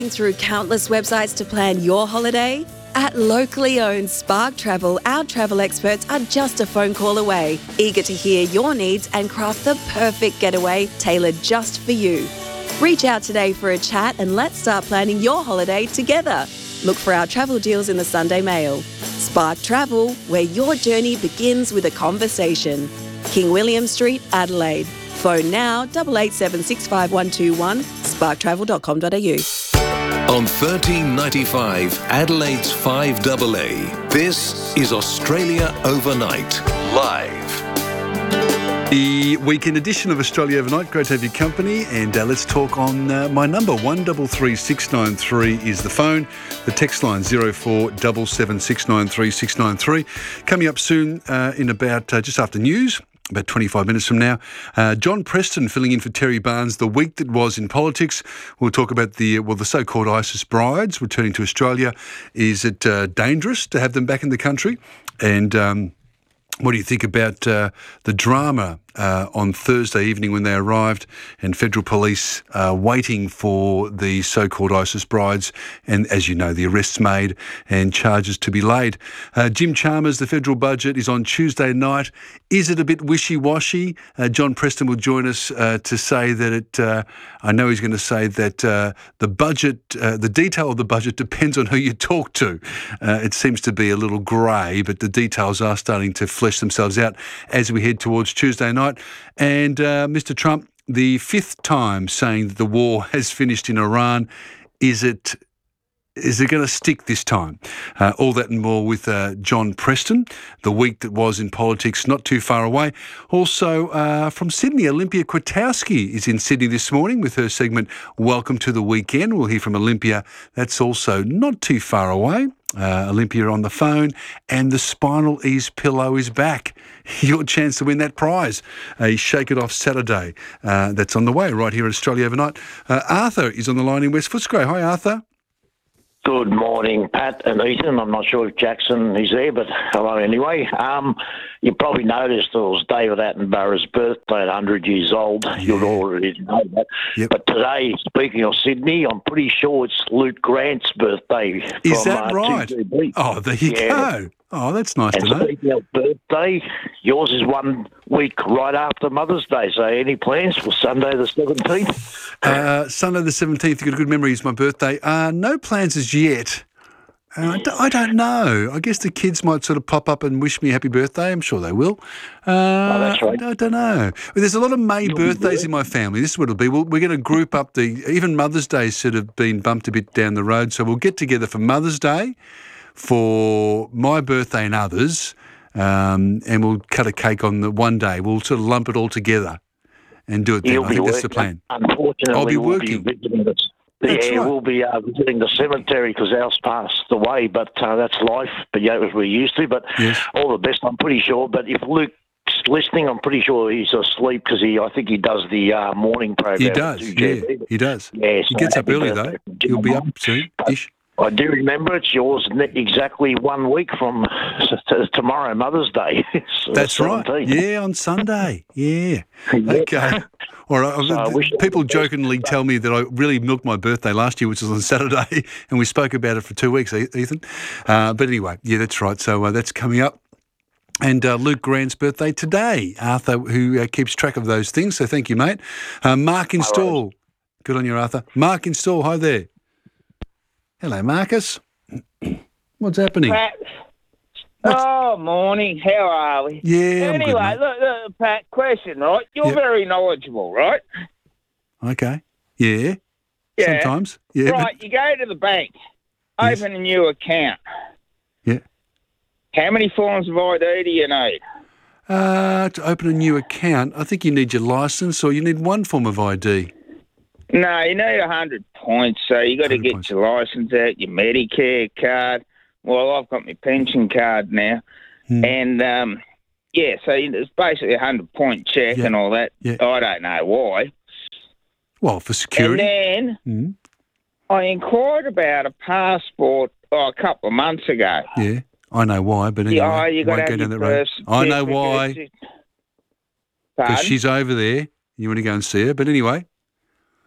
Through countless websites to plan your holiday? At locally owned Spark Travel, our travel experts are just a phone call away, eager to hear your needs and craft the perfect getaway tailored just for you. Reach out today for a chat and let's start planning your holiday together. Look for our travel deals in the Sunday Mail. Spark Travel, where your journey begins with a conversation. King William Street, Adelaide. Phone now 88765121 sparktravel.com.au. On 1395 Adelaide's 5AA, this is Australia Overnight, live. The weekend edition of Australia Overnight. Great to have your company, and let's talk on my number. 133693 is the phone. The text line 0477693693. Coming up soon in about just after news. About 25 minutes from now. John Preston filling in for Terry Barnes. The week that was in politics. We'll talk about the so-called ISIS brides returning to Australia. Is it dangerous to have them back in the country? And what do you think about the drama on Thursday evening when they arrived and federal police waiting for the so-called ISIS brides and, as you know, the arrests made and charges to be laid? Jim Chalmers, the federal budget is on Tuesday night. Is it a bit wishy-washy? John Preston will join us to say that I know he's going to say that the budget, the detail of the budget depends on who you talk to. It seems to be a little grey, but the details are starting to flesh themselves out as we head towards Tuesday night. And Mr. Trump, the fifth time saying that the war has finished in Iran, is it going to stick this time? All that and more with John Preston. The week that was in politics, not too far away. Also from Sydney, Olympia Kwiatkowski is in Sydney this morning with her segment Welcome to the Weekend. We'll hear from Olympia. That's also not too far away. Olympia on the phone, and the Spinal Ease pillow is back. Your chance to win that prize, a Shake It Off Saturday. That's on the way right here at Australia Overnight. Arthur is on the line in West Footscray. Hi, Arthur. Good morning, Pat and Ethan. I'm not sure if Jackson is there, but hello anyway. You probably noticed it was David Attenborough's birthday at 100 years old. Yeah. You'd already know that. Yep. But today, speaking of Sydney, I'm pretty sure it's Luke Grant's birthday. Is that right? 2GB. Oh, there you go. Oh, that's nice to know. And speaking of birthday, yours is 1 week right after Mother's Day. So any plans for Sunday the 17th? Sunday the 17th, you've got a good memory, is my birthday. No plans as yet. I don't know. I guess the kids might sort of pop up and wish me happy birthday. I'm sure they will. That's right. I don't know. There's a lot of May birthdays in my family. This is what it'll be. We're going to group up even Mother's Day sort of been bumped a bit down the road. So we'll get together for Mother's Day, for my birthday and others, and we'll cut a cake on the one day. We'll sort of lump it all together and do it then. I think that's the plan. Unfortunately, I'll be working. We'll be visiting the cemetery because ours passed away, but that's life. But yeah, as we're used to. But yes. All the best, I'm pretty sure. But if Luke's listening, I'm pretty sure he's asleep because I think he does the morning program. He does, he does. Yeah, he gets up early though. He'll be up soon-ish. I do remember it's yours exactly 1 week from tomorrow, Mother's Day. That's right. Yeah, on Sunday. Yeah. Okay. All right. People jokingly tell me that I really milked my birthday last year, which was on Saturday, and we spoke about it for 2 weeks, Ethan. But anyway, yeah, that's right. So that's coming up. And Luke Grant's birthday today. Arthur, who keeps track of those things, so thank you, mate. Mark in Stall. Good on you, Arthur. Mark in Stall, hi there. Hello, Marcus. What's happening? Pat. Oh, morning. How are we? Yeah, anyway, I'm good, look, Pat, question, right? You're very knowledgeable, right? Okay. Yeah. Sometimes. Yeah. Right, you go to the bank, open a new account. Yeah. How many forms of ID do you need? To open a new account, I think you need your licence or you need one form of ID. No, you need 100 points, so you got to get your licence out, your Medicare card. Well, I've got my pension card now. And, so it's basically a 100-point check and all that. Yeah. I don't know why. Well, for security. And then I inquired about a passport a couple of months ago. Yeah, I know why, but anyway, you won't go down that road. I know why. Because she's over there. You want to go and see her, but anyway.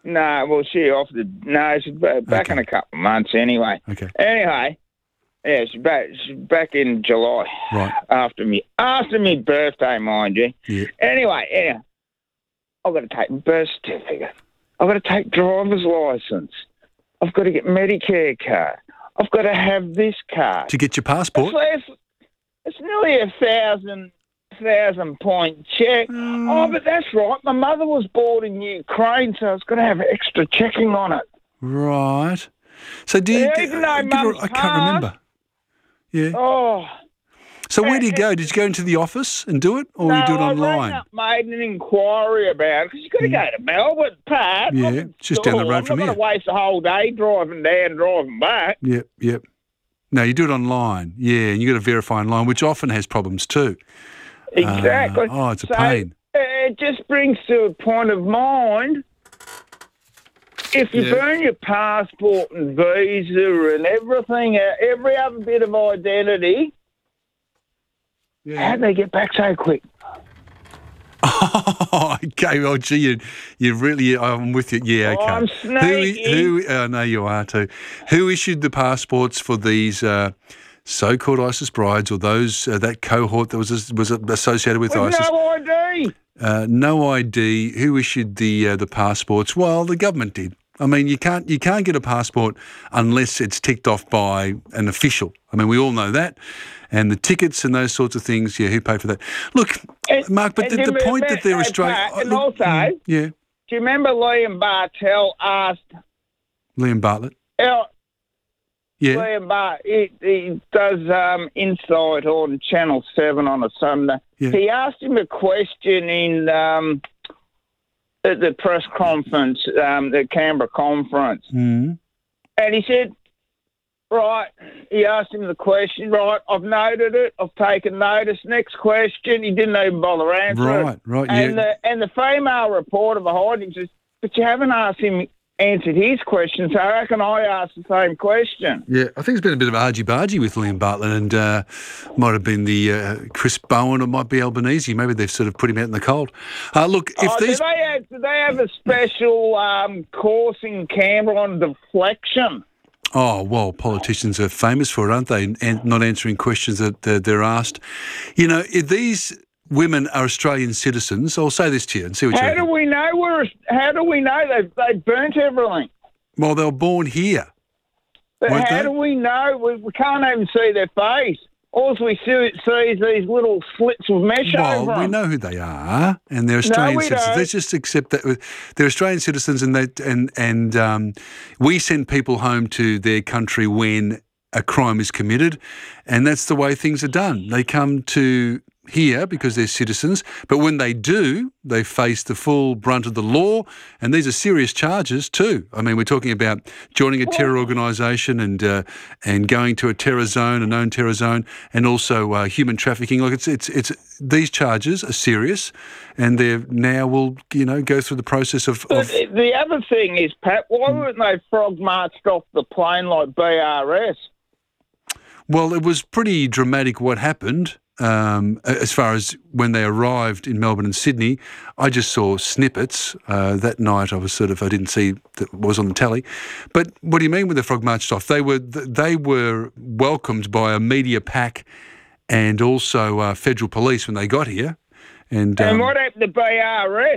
No, well, she offered. No, she's back in a couple of months anyway. Okay. Anyway, yeah, she's back in July. Right. After me birthday, mind you. Yeah. Anyway, I've got to take my birth certificate. I've got to take driver's license. I've got to get Medicare card. I've got to have this card. To get your passport? It's nearly a 1,000 point check. Oh, but that's right. My mother was born in Ukraine, so it's got to have extra checking on it. Right. So do you... Even though Mum's I can't remember. Yeah. Oh. So where do you go? Did you go into the office and do it, or you do it online? I made an inquiry about it, because you've got to go to Melbourne, Pat. Yeah, it's just down the road from here. I'm not going to waste a whole day driving there, driving back. Yep. No, you do it online. Yeah, and you got to verify online, which often has problems too. Exactly. It's a pain. It just brings to a point of mind, if you burn your passport and visa and everything, every other bit of identity, how do they get back so quick? Oh, okay. Well, gee, you really, I'm with you. Yeah, okay. I'm sneaky. I know you are too. Who issued the passports for these so-called ISIS brides, or those that cohort that was associated with ISIS? No ID. No ID. Who issued the passports? Well, the government did. I mean, you can't get a passport unless it's ticked off by an official. I mean, we all know that. And the tickets and those sorts of things, who paid for that? Look, Mark, but the point that they're Australian... And also, do you remember Liam Bartell asked... Liam Bartlett? Liam Bartlett, he does Insight on Channel 7 on a Sunday. Yeah. He asked him a question in... at the press conference, the Canberra conference. Mm. And he said, he asked him the question, I've noted it, I've taken notice. Next question, he didn't even bother answering it. Right, and the female reporter behind him says, but you haven't answered his question, so how can I ask the same question? Yeah, I think it's been a bit of argy-bargy with Liam Bartlett, and might have been the Chris Bowen, or might be Albanese. Maybe they've sort of put him out in the cold. Look, if these... Do they have a special course in Canberra on deflection? Oh, well, politicians are famous for it, aren't they? And not answering questions that they're asked. If these women are Australian citizens, I'll say this to you and see what you think. How do we know they burnt everything? Well, they were born here. But how do we know? We can't even see their face. All we see is these little slits of mesh over them. Well, we know who they are, and they're Australian citizens. Don't. Let's just accept that they're Australian citizens, and we send people home to their country when a crime is committed, and that's the way things are done. They come to here because they're citizens, but when they do, they face the full brunt of the law, and these are serious charges too. I mean, we're talking about joining a terror organisation and going to a known terror zone, and also human trafficking. Like it's these charges are serious, and they now will go through the process of. But the other thing is, Pat, why weren't they frog marched off the plane like BRS? Well, it was pretty dramatic what happened. As far as when they arrived in Melbourne and Sydney, I just saw snippets. That night I didn't see that was on the tally. But what do you mean with the frog marched off? They were welcomed by a media pack and also federal police when they got here. And what happened to BRS?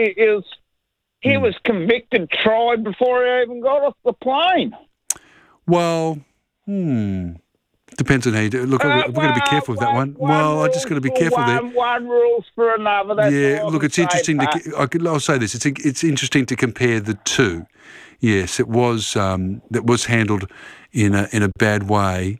He was convicted, tried before he even got off the plane. Well, depends on how you do it. Look, we've got to be careful with that one. Well, I just got to be careful there. One rules for another. That's look, it's interesting. I'll say this. It's interesting to compare the two. Yes, it was handled in a bad way,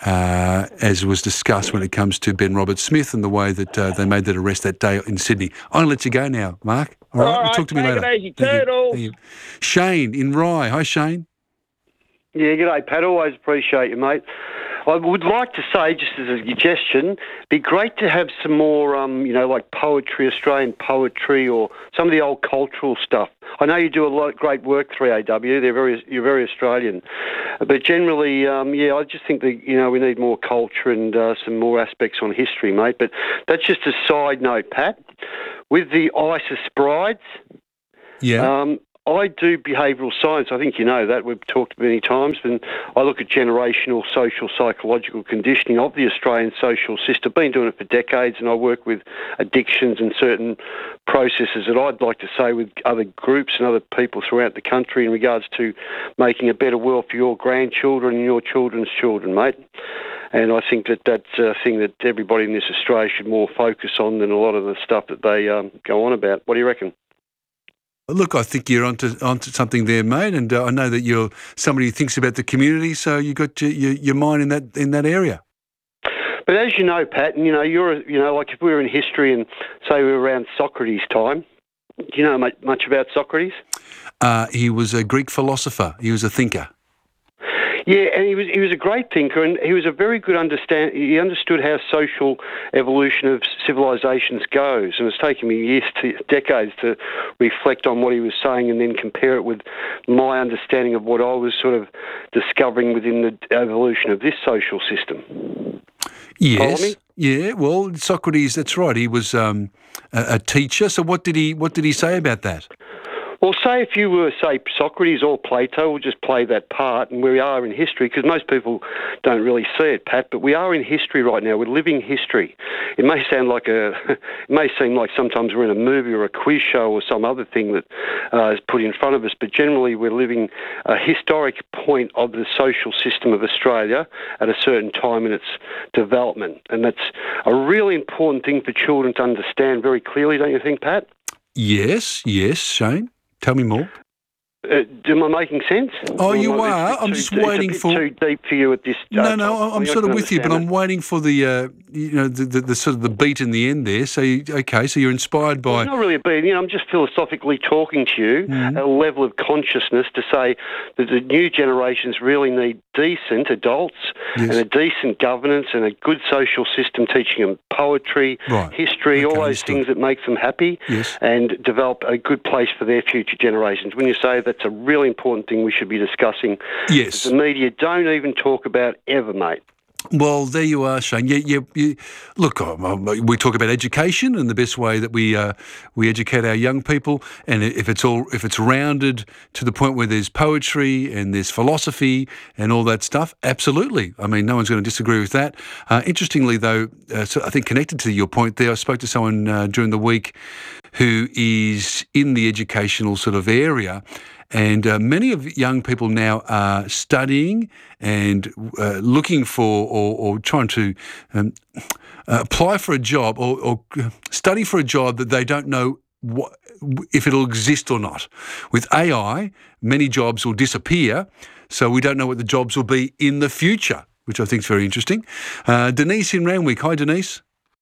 as was discussed when it comes to Ben Roberts-Smith and the way that they made that arrest that day in Sydney. I'm going to let you go now, Mark. All right, talk to me later. Take it easy, Turtles. Thank you. Shane in Rye. Hi, Shane. Yeah, g'day, Pat. Always appreciate you, mate. I would like to say, just as a suggestion, be great to have some more, like poetry, Australian poetry, or some of the old cultural stuff. I know you do a lot of great work, 3AW. You're very Australian, but generally, I just think that we need more culture and some more aspects on history, mate. But that's just a side note, Pat. With the ISIS brides, I do behavioural science. I think you know that. We've talked many times. And I look at generational, social, psychological conditioning of the Australian social system. I've been doing it for decades, and I work with addictions and certain processes that I'd like to say with other groups and other people throughout the country in regards to making a better world for your grandchildren and your children's children, mate. And I think that that's a thing that everybody in this Australia should more focus on than a lot of the stuff that they go on about. What do you reckon? Look, I think you're onto something there, mate, and I know that you're somebody who thinks about the community, so you got your mind in that area. But as you know, Pat, and like if we were in history and say we were around Socrates' time, do you know much about Socrates? He was a Greek philosopher. He was a thinker. Yeah, and he was a great thinker, and he was a very good he understood how social evolution of civilizations goes, and it's taken me decades to reflect on what he was saying and then compare it with my understanding of what I was sort of discovering within the evolution of this social system. Yes. Yeah, well, Socrates, that's right. He was a teacher. So what did he say about that? Well, say if you were, say, Socrates or Plato, we'll just play that part, and we are in history, because most people don't really see it, Pat, but we are in history right now. We're living history. It may seem like sometimes we're in a movie or a quiz show or some other thing that is put in front of us, but generally we're living a historic point of the social system of Australia at a certain time in its development, and that's a really important thing for children to understand very clearly, don't you think, Pat? Yes, Shane. Tell me more. Am I making sense? Oh, you are. I'm just waiting for. Too deep for you at this. No. I'm sort of with you, but I'm waiting for the the sort of the beat in the end there. So you're inspired by. Well, not really a beat. I'm just philosophically talking to you at a level of consciousness to say that the new generations really need decent adults and a decent governance and a good social system, teaching them poetry, history, all those things that make them happy, and develop a good place for their future generations. When you say that's a really important thing we should be discussing. Yes. The media don't even talk about ever, mate. Well, there you are, Shane. Look, we talk about education and the best way that we educate our young people, and if it's rounded to the point where there's poetry and there's philosophy and all that stuff, absolutely. I mean, no one's going to disagree with that. Interestingly, though, so I think connected to your point there, I spoke to someone during the week who is in the educational sort of area. And many of young people now are studying and looking for or trying to apply for a job or study for a job that they don't know if it'll exist or not. With AI, many jobs will disappear, so we don't know what the jobs will be in the future, which I think is very interesting. Denise in Randwick. Hi, Denise.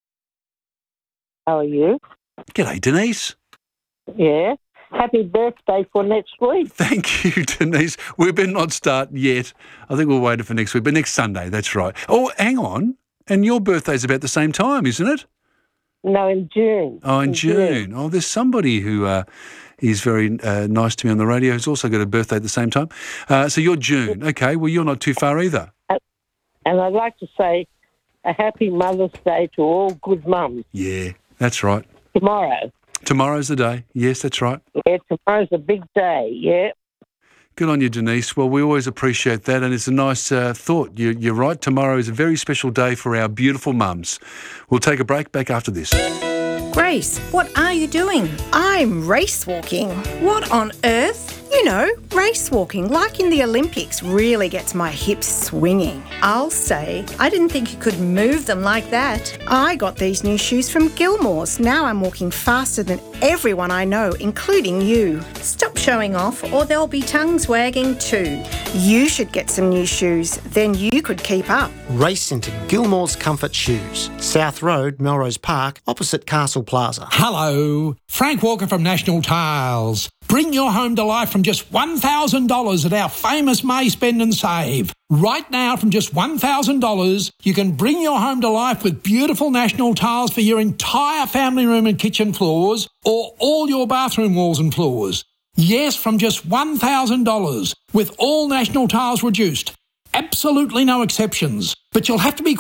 How are you? G'day, Denise. Yeah. Happy birthday for next week. Thank you, Denise. We better not start yet. I think we'll wait for next week, but next Sunday, that's right. Oh, hang on. And your birthday's about the same time, isn't it? No, in June. Oh, in June. Oh, there's somebody who is very nice to me on the radio who's also got a birthday at the same time. So you're June. Okay, well, you're not too far either. And I'd like to say a happy Mother's Day to all good mums. Yeah, that's right. Tomorrow. Tomorrow's the day. Yes, that's right. Yeah, tomorrow's a big day, yeah. Good on you, Denise. Well, we always appreciate that, and it's a nice thought. You're right. Tomorrow is a very special day for our beautiful mums. We'll take a break. Back after this. Grace, what are you doing? I'm race walking. What on earth? You know, race walking, like in the Olympics, really gets my hips swinging. I'll say, I didn't think you could move them like that. I got these new shoes from Gilmore's. Now I'm walking faster than everyone I know, including you. Stop showing off or there'll be tongues wagging too. You should get some new shoes, then you could keep up. Race into Gilmore's Comfort Shoes, South Road, Melrose Park, opposite Castle Plaza. Hello, Frank Walker from National Tiles. Bring your home to life from just $1,000 at our famous May Spend and Save. Right now, from just $1,000, you can bring your home to life with beautiful National Tiles for your entire family room and kitchen floors or all your bathroom walls and floors. Yes, from just $1,000 with all National Tiles reduced. Absolutely no exceptions. But you'll have to be quick.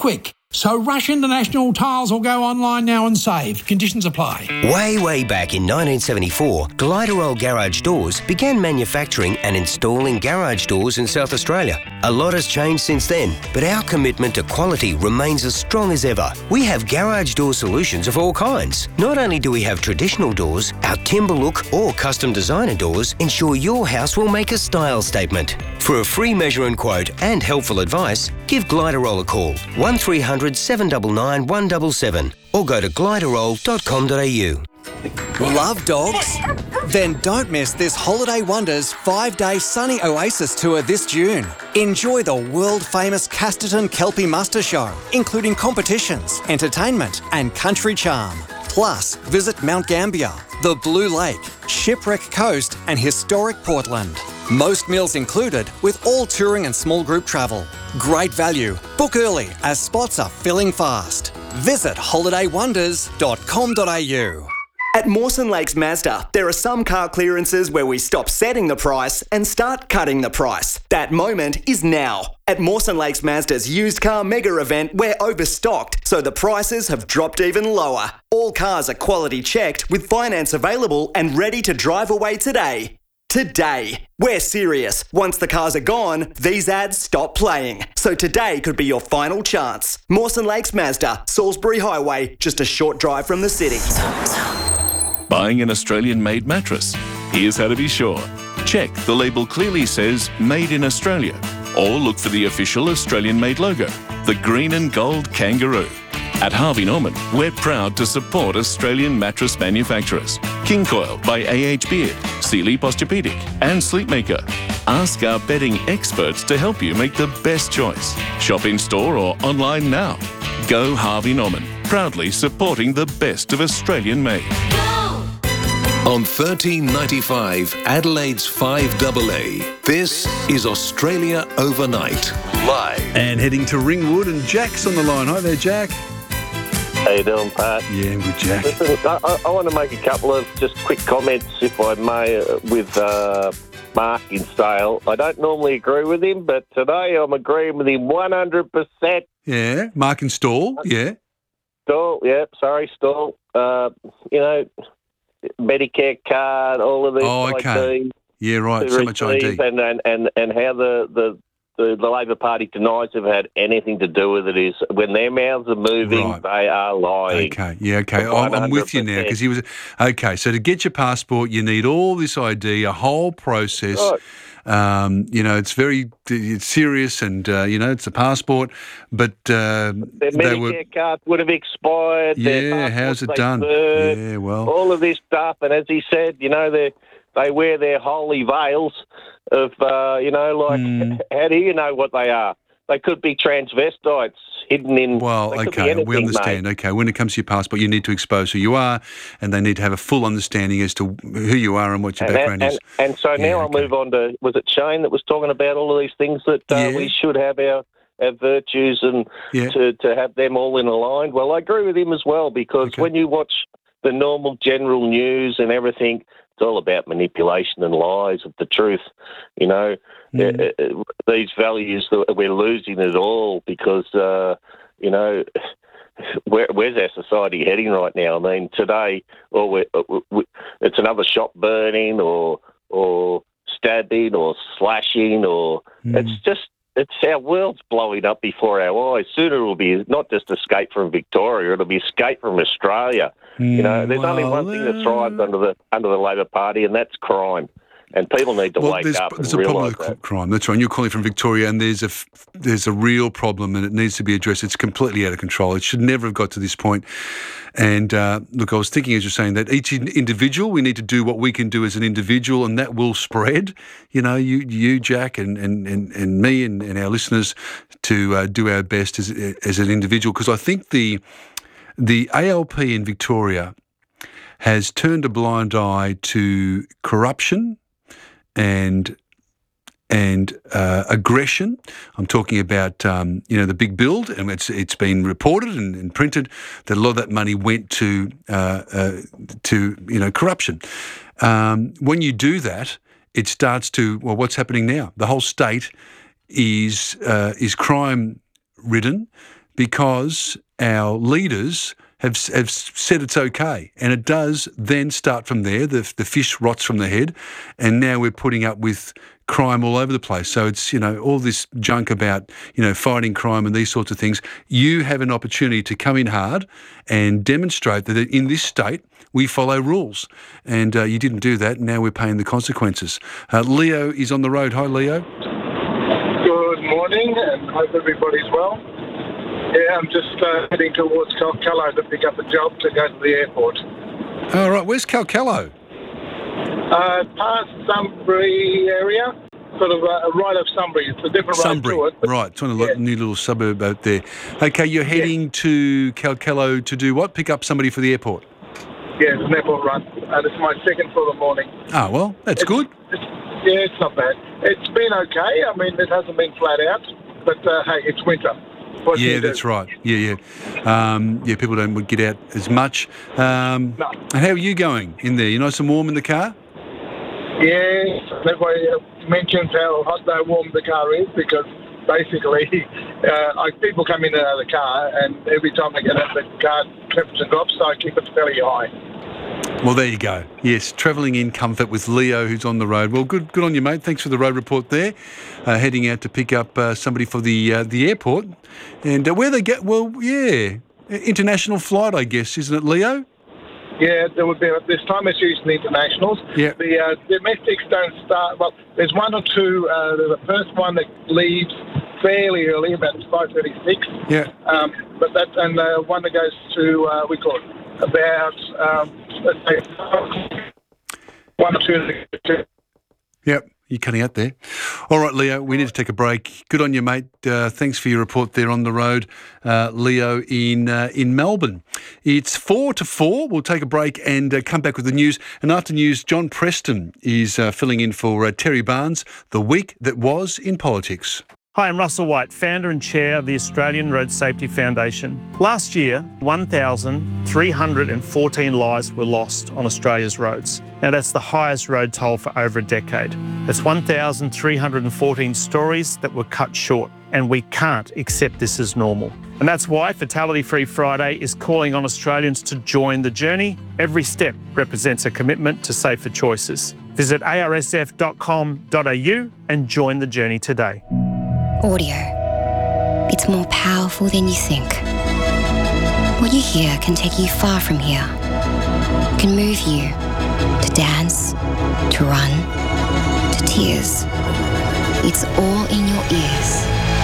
So rush into National Tiles or go online now and save. Conditions apply. Way back in 1974, Gliderol Garage Doors began manufacturing and installing garage doors in South Australia. A lot has changed since then, but our commitment to quality remains as strong as ever. We have garage door solutions of all kinds. Not only do we have traditional doors, our timber look or custom designer doors ensure your house will make a style statement. For a free measure and quote and helpful advice, give Gliderol a call, 1300 799 177, or go to gliderol.com.au. Love dogs? Then don't miss this Holiday Wonders 5-day sunny oasis tour this June. Enjoy the world-famous Casterton Kelpie Muster Show, including competitions, entertainment and country charm. Plus, visit Mount Gambier, the Blue Lake, Shipwreck Coast and historic Portland. Most meals included with all touring and small group travel. Great value. Book early as spots are filling fast. Visit holidaywonders.com.au. At Mawson Lakes Mazda, there are some car clearances where we stop setting the price and start cutting the price. That moment is now. At Mawson Lakes Mazda's used car mega event, we're overstocked, so the prices have dropped even lower. All cars are quality checked with finance available and ready to drive away today. Today. We're serious. Once the cars are gone, these ads stop playing. So today could be your final chance. Mawson Lakes Mazda, Salisbury Highway, just a short drive from the city. Buying an Australian-made mattress? Here's how to be sure. Check the label clearly says Made in Australia, or look for the official Australian-made logo, the green and gold kangaroo. At Harvey Norman, we're proud to support Australian mattress manufacturers. King Coil by A.H. Beard, Sealy Posturepedic and Sleepmaker. Ask our bedding experts to help you make the best choice. Shop in store or online now. Go Harvey Norman, proudly supporting the best of Australian made. On 1395 Adelaide's 5AA, this is Australia Overnight, live. And heading to Ringwood, and Jack's on the line. Hi there, Jack. How you doing, Pat? Yeah, I'm good, Jack. Listen, I want to make a couple of just quick comments, if I may, with Mark in Sale. I don't normally agree with him, but today I'm agreeing with him 100%. Yeah, Mark and Stall, yeah. Stall, yeah, sorry, Stall. Medicare card, all of these ID. Yeah, right, so much ID. And how the Labor Party denies they've had anything to do with it is when their mouths are moving, They are lying. Okay, yeah, okay. I'm with you now because he was... Okay, so to get your passport, you need all this ID, a whole process. Right. It's it's serious and, it's a passport, but... their Medicare cards would have expired. Yeah, how's it done? Yeah, well... All of this stuff, and as he said, they wear their holy veils of, how do you know what they are? They could be transvestites hidden in... Well, okay, we understand. Mate. Okay, when it comes to your passport, you need to expose who you are, and they need to have a full understanding as to who you are and what your background is. And so now I'll move on to, was it Shane that was talking about all of these things that we should have our virtues and to have them all in aligned? Well, I agree with him as well, because when you watch the normal general news and everything, it's all about manipulation and lies of the truth. These values, we're losing it all because, where's our society heading right now? I mean, today, it's another shop burning or stabbing or slashing it's our world's blowing up before our eyes. Sooner it will be not just escape from Victoria, it'll be escape from Australia. There's only one thing that thrives under the Labor Party, and that's crime. And people need to wake up and realise that. There's a problem with crime. That's right. And you're calling from Victoria, and there's a real problem, and it needs to be addressed. It's completely out of control. It should never have got to this point. And look, I was thinking as you're saying that each individual, we need to do what we can do as an individual, and that will spread. You Jack, and me, and our listeners to do our best as an individual, because I think the ALP in Victoria has turned a blind eye to corruption and aggression. I'm talking about the big build, and it's been reported and printed that a lot of that money went to corruption. When you do that, it starts to what's happening now? The whole state is crime ridden. because our leaders have said it's okay, and it does then start from there. The fish rots from the head, and now we're putting up with crime all over the place. So it's, all this junk about, fighting crime and these sorts of things. You have an opportunity to come in hard and demonstrate that in this state we follow rules. And you didn't do that. Now we're paying the consequences. Leo is on the road. Hi, Leo. Good morning, and hope everybody's well. Yeah, I'm just heading towards Calcalo to pick up a job to go to the airport. All right, where's Calcalo? Past Sunbury area, sort of right of Sunbury. It's a different Sunbury, road to it. Right, it's one of the new little suburb out there. Okay, you're heading to Calcalo to do what? Pick up somebody for the airport? Yeah, it's an airport run. This is my second for the morning. Oh, well, that's good. It's not bad. It's been okay. I mean, it hasn't been flat out, but hey, it's winter. Yeah, that's right. Yeah. People don't get out as much. No. And how are you going in there? You nice and warm in the car? Yes, everybody mentions how hot and warm the car is because basically people come in and out of the car and every time they get out of the car, temperature drops, so I keep it fairly high. Well, there you go. Yes, travelling in comfort with Leo, who's on the road. Well, good on you, mate. Thanks for the road report there. Heading out to pick up somebody for the airport. And where they get, international flight, I guess, isn't it, Leo? Yeah, there would be. This time it's usually internationals. Yeah. The domestics don't start. Well, there's one or two. There's the first one that leaves fairly early, about 5:36. Yeah. But that and one that goes to we call it about let's say 1 or 2. Yep. You're cutting out there. All right, Leo, we need to take a break. Good on you, mate. Thanks for your report there on the road, Leo in Melbourne. It's 4 to 4. We'll take a break and come back with the news. And after news, John Preston is filling in for Terry Barnes, the week that was in politics. Hi, I'm Russell White, founder and chair of the Australian Road Safety Foundation. Last year, 1,314 lives were lost on Australia's roads. Now, that's the highest road toll for over a decade. That's 1,314 stories that were cut short, and we can't accept this as normal. And that's why Fatality Free Friday is calling on Australians to join the journey. Every step represents a commitment to safer choices. Visit arsf.com.au and join the journey today. Audio. It's more powerful than you think. What you hear can take you far from here. It can move you to dance, to run, to tears. It's all in your ears.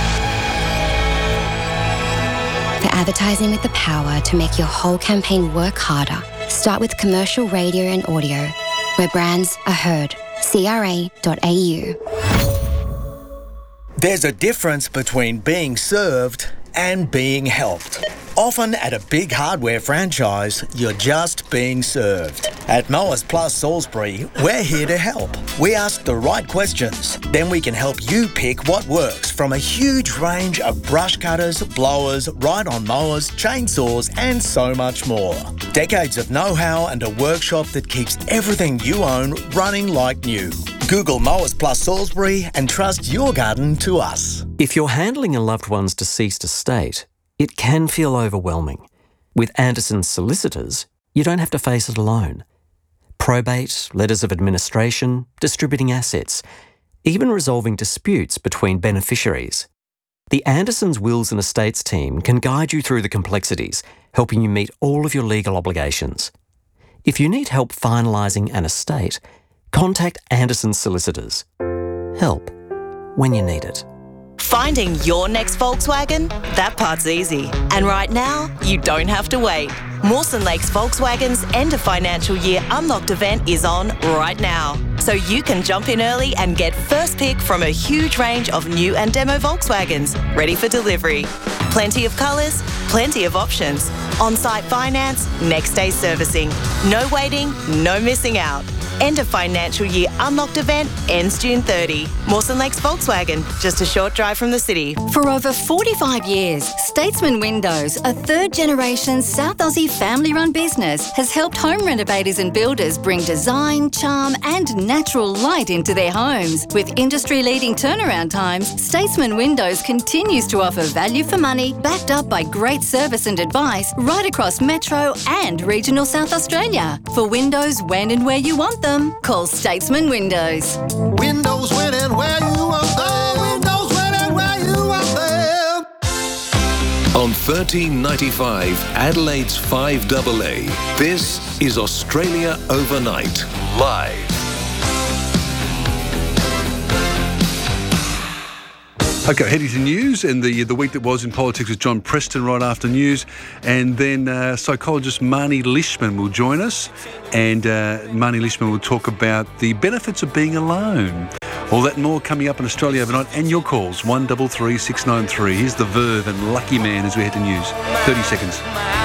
For advertising with the power to make your whole campaign work harder, start with commercial radio and audio, where brands are heard. CRA.au. There's a difference between being served and being helped. Often at a big hardware franchise, you're just being served. At Mowers Plus Salisbury, we're here to help. We ask the right questions, then we can help you pick what works from a huge range of brush cutters, blowers, ride-on mowers, chainsaws and so much more. Decades of know-how and a workshop that keeps everything you own running like new. Google Mowers Plus Salisbury and trust your garden to us. If you're handling a loved one's deceased estate, it can feel overwhelming. With Anderson's solicitors, you don't have to face it alone. Probate, letters of administration, distributing assets, even resolving disputes between beneficiaries. The Anderson's Wills and Estates team can guide you through the complexities, helping you meet all of your legal obligations. If you need help finalising an estate, contact Anderson's solicitors. Help when you need it. Finding your next Volkswagen? That part's easy. And right now, you don't have to wait. Mawson Lakes Volkswagen's end of financial year unlocked event is on right now. So you can jump in early and get first pick from a huge range of new and demo Volkswagens ready for delivery. Plenty of colours, plenty of options. On-site finance, next day servicing. No waiting, no missing out. End of financial year unlocked event ends June 30. Mawson Lakes Volkswagen, just a short drive from the city. For over 45 years, Statesman Windows, a third-generation South Aussie family-run business, has helped home renovators and builders bring design, charm and natural light into their homes. With industry-leading turnaround times, Statesman Windows continues to offer value for money, backed up by great service and advice right across Metro and regional South Australia. For windows when and where you want them, call Statesman Windows. Windows when and where you want them. Windows when and where you want them. On 1395 Adelaide's 5AA, this is Australia Overnight, live. Okay, heading to news and the week that was in politics with John Preston right after news, and then psychologist Marnie Lishman will join us, and Marnie Lishman will talk about the benefits of being alone. All that and more coming up on Australia Overnight, and your calls 133693. Here's the Verve and Lucky Man as we head to news. 30 seconds.